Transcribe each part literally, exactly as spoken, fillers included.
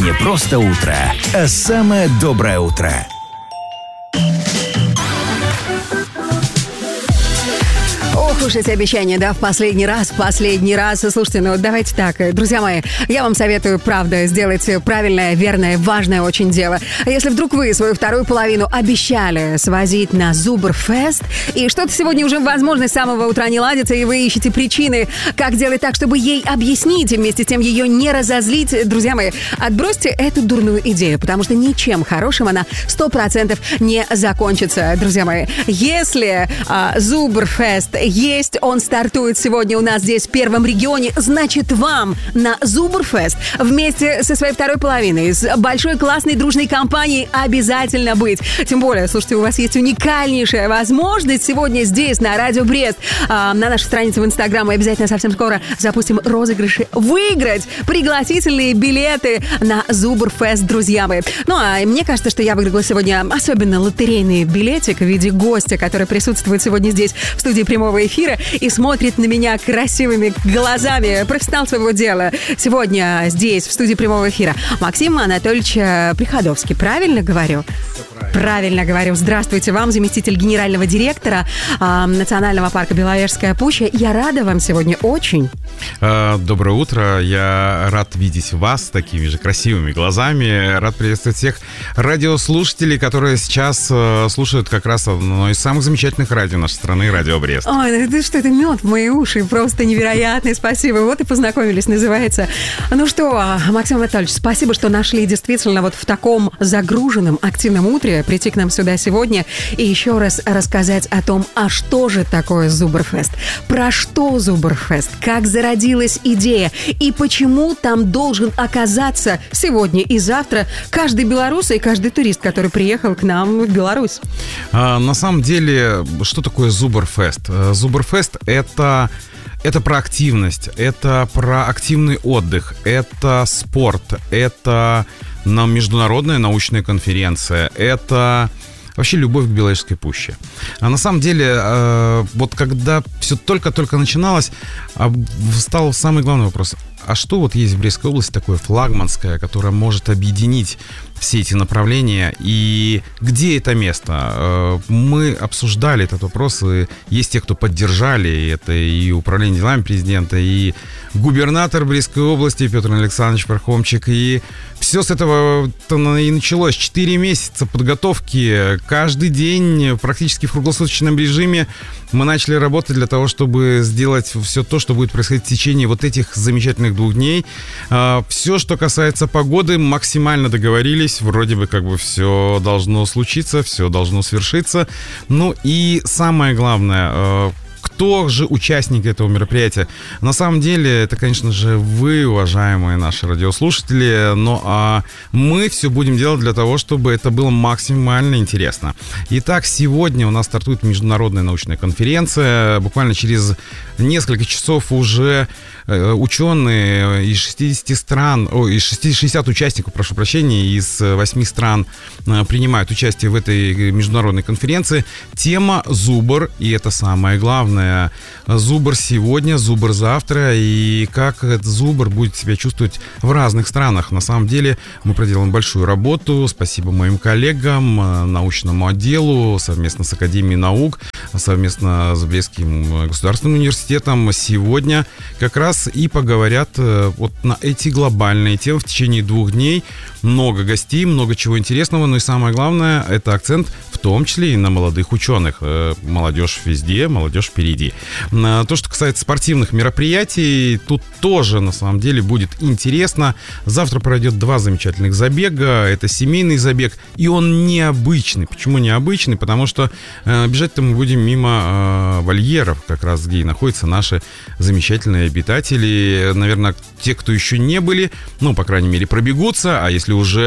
Не просто утро, а самое доброе утро. Ох уж эти обещания, да, в последний раз, в последний раз. Слушайте, ну давайте так, друзья мои, я вам советую, правда, сделать правильное, верное, важное очень дело. Если вдруг вы свою вторую половину обещали свозить на Зубрфест, и что-то сегодня уже, возможно, с самого утра не ладится, и вы ищете причины, как делать так, чтобы ей объяснить, и вместе с тем ее не разозлить, друзья мои, отбросьте эту дурную идею, потому что ничем хорошим она сто процентов не закончится, друзья мои. Если а, Зубрфест есть, он стартует сегодня у нас здесь в Первом регионе, значит, вам на Зубрфест вместе со своей второй половиной, с большой классной дружной компанией обязательно быть. Тем более, слушайте, у вас есть уникальнейшая возможность сегодня здесь, на Радио Брест, а, на нашей странице в Инстаграм, мы обязательно совсем скоро запустим розыгрыши, выиграть пригласительные билеты на Зубрфест, друзья мои. Ну, а мне кажется, что я выиграла сегодня особенно лотерейный билетик в виде гостя, который присутствует сегодня здесь в студии прямого эфира и смотрит на меня красивыми глазами. Профессионал своего дела. Сегодня здесь, в студии прямого эфира, Максим Анатольевич Приходовский. Правильно говорю? Правильно. Правильно говорю. Здравствуйте вам, заместитель генерального директора э, Национального парка Беловежская пуща. Я рада вам сегодня очень. Доброе утро. Я рад видеть вас с такими же красивыми глазами. Рад приветствовать всех радиослушателей, которые сейчас э, слушают как раз одно из самых замечательных радио нашей страны, Радио Брест. Ой, это что, это мед в мои уши. Просто невероятный. Спасибо. Вот и познакомились, называется. Ну что, Максим Анатольевич, спасибо, что нашли действительно вот в таком загруженном, активном утре прийти к нам сюда сегодня и еще раз рассказать о том, а что же такое Зубрфест, про что Зубрфест, как зародилась идея и почему там должен оказаться сегодня и завтра каждый белорус и каждый турист, который приехал к нам в Беларусь. А, на самом деле, что такое Зубрфест? Зубрфест — это... Это про активность, это про активный отдых, это спорт, это международная научная конференция, это вообще любовь к Беловежской пуще. А на самом деле, вот когда все только-только начиналось, встал самый главный вопрос. А что вот есть в Брестской области такое флагманское, которое может объединить все эти направления, и где это место? Мы обсуждали этот вопрос, и есть те, кто поддержали, это и управление делами президента, и губернатор Брестской области Петр Александрович Пархомчик, и все с этого и началось. Четыре месяца подготовки, каждый день практически в круглосуточном режиме мы начали работать для того, чтобы сделать все то, что будет происходить в течение вот этих замечательных двух дней. Все, что касается погоды, максимально договорились. Вроде бы как бы все должно случиться, все должно свершиться. Ну и самое главное, кто же участники этого мероприятия? На самом деле, это, конечно же, вы, уважаемые наши радиослушатели, но а мы все будем делать для того, чтобы это было максимально интересно. Итак, сегодня у нас стартует международная научная конференция. Буквально через несколько часов уже ученые из шестидесяти стран, о, из шестидесяти участников, прошу прощения, из восьми стран принимают участие в этой международной конференции. Тема Зубр, и это самое главное. Зубр сегодня, Зубр завтра, и как этот Зубр будет себя чувствовать в разных странах. На самом деле мы проделаем большую работу. Спасибо моим коллегам, научному отделу, совместно с Академией наук, совместно с Брестским государственным университетом. Сегодня как раз и поговорят вот на эти глобальные темы в течение двух дней. Много гостей, много чего интересного, но и самое главное, это акцент в том числе и на молодых ученых. Молодежь везде, молодежь впереди. То, что касается спортивных мероприятий, тут тоже на самом деле будет интересно. Завтра пройдет два замечательных забега. Это семейный забег, и он необычный. Почему необычный? Потому что бежать-то мы будем мимо вольеров, как раз где и находятся наши замечательные обитатели. Наверное, те, кто еще не были, ну, по крайней мере, пробегутся, а если уже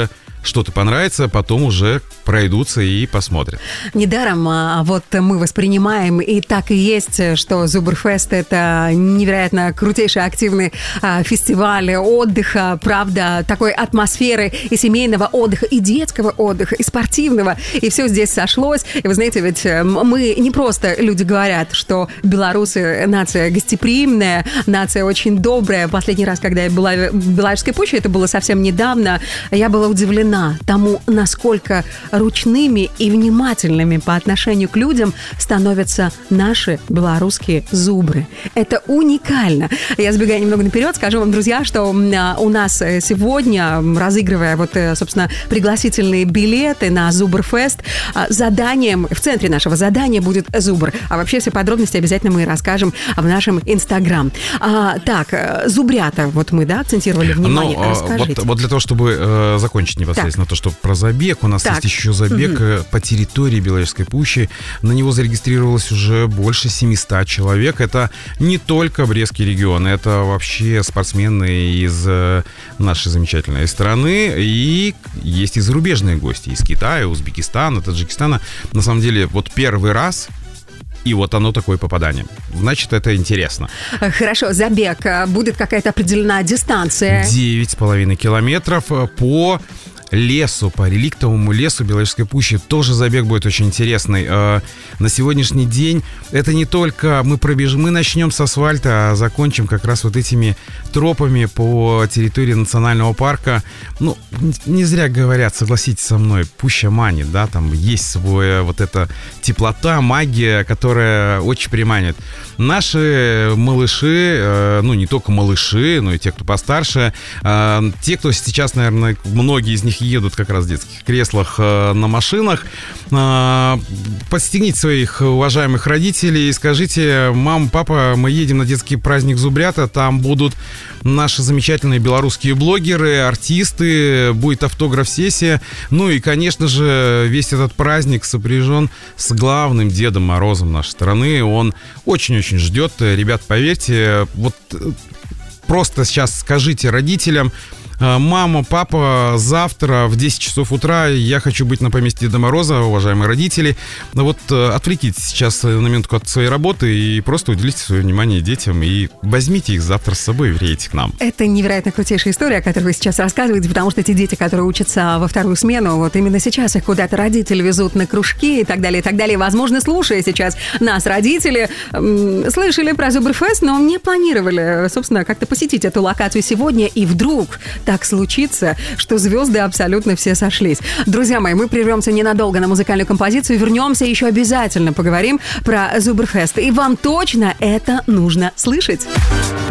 что-то понравится, потом уже пройдутся и посмотрят. Недаром а, вот мы воспринимаем, и так и есть, что Зубрфест — это невероятно крутейший активный а, фестиваль отдыха, правда, такой атмосферы и семейного отдыха, и детского отдыха, и спортивного, и все здесь сошлось. И вы знаете, ведь мы не просто, люди говорят, что белорусы нация гостеприимная, нация очень добрая. Последний раз, когда я была в Белорусской пуще, это было совсем недавно, я была удивлена тому, насколько ручными и внимательными по отношению к людям становятся наши белорусские зубры. Это уникально. Я сбегаю немного наперед, скажу вам, друзья, что у нас сегодня, разыгрывая вот, собственно, пригласительные билеты на Зубрфест, заданием, в центре нашего задания будет зубр. А вообще все подробности обязательно мы расскажем в нашем Инстаграм. А, так, зубрята, вот мы, да, акцентировали внимание. Ну, расскажите. Вот, вот для того, чтобы э, закончить непосредственно так. то, что про забег, у нас так. есть еще забег угу. по территории Белорусской пущи. На него зарегистрировалось уже больше семьсот человек. Это не только Брестский регион, это вообще спортсмены из э, нашей замечательной страны. И есть и зарубежные гости из Китая, Узбекистана, Таджикистана. На самом деле, вот первый раз... И вот оно такое попадание. Значит, это интересно. Хорошо, забег. Будет какая-то определенная дистанция? девять с половиной километров по лесу, по реликтовому лесу Белорусской пущи. Тоже забег будет очень интересный. На сегодняшний день это не только мы пробежим, мы начнем с асфальта, а закончим как раз вот этими тропами по территории национального парка. Ну, не зря говорят, согласитесь со мной, пуща манит, да, там есть своя вот эта теплота, магия, которая очень приманит. Наши малыши, ну, не только малыши, но и те, кто постарше, те, кто сейчас, наверное, многие из них едут как раз в детских креслах на машинах, подстегните своих уважаемых родителей и скажите: мам, папа, мы едем на детский праздник Зубрята, там будут наши замечательные белорусские блогеры, артисты, будет автограф-сессия, ну и, конечно же, весь этот праздник сопряжен с главным Дедом Морозом нашей страны. Он очень-очень ждет. Ребят, поверьте, вот просто сейчас скажите родителям: мама, папа, завтра в десять часов утра я хочу быть на поместье Деда Мороза, уважаемые родители. Ну вот отвлекитесь сейчас на минутку от своей работы и просто уделите свое внимание детям и возьмите их завтра с собой и приедете к нам. Это невероятно крутейшая история, о которой вы сейчас рассказываете, потому что эти дети, которые учатся во вторую смену, вот именно сейчас их куда-то родители везут на кружки и так далее, и так далее. Возможно, слушая сейчас нас, родители, м- слышали про Зубрфест, но не планировали, собственно, как-то посетить эту локацию сегодня, и вдруг так случится, что звезды абсолютно все сошлись. Друзья мои, мы прервемся ненадолго на музыкальную композицию, вернемся, еще обязательно поговорим про Зубрфест. И вам точно это нужно слышать.